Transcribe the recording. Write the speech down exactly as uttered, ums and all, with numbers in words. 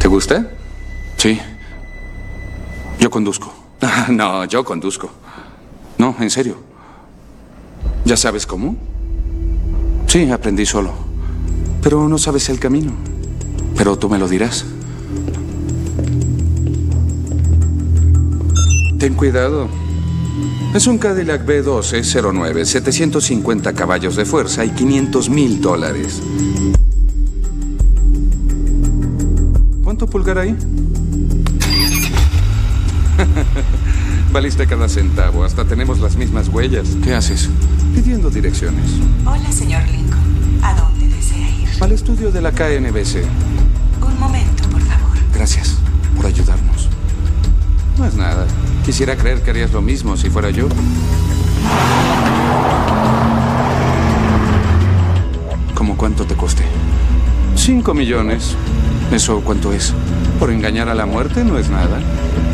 ¿Te gusta? Sí. Yo conduzco. No, yo conduzco. No, en serio. ¿Ya sabes cómo? Sí, aprendí solo. Pero no sabes el camino. Pero tú me lo dirás. Ten cuidado. Es un Cadillac B doce cero nueve, setecientos cincuenta caballos de fuerza y quinientos mil dólares. ¿Cuánto pulgar ahí? Valiste cada centavo. Hasta tenemos las mismas huellas. ¿Qué haces? Pidiendo direcciones. Hola, señor Lincoln. ¿A dónde desea ir? Al estudio de la K N B C. Un momento, por favor. Gracias por ayudarnos. No es nada. Quisiera creer que harías lo mismo si fuera yo. ¿Cómo cuánto te costé? Cinco millones. ¿Eso cuánto es? Por engañar a la muerte no es nada.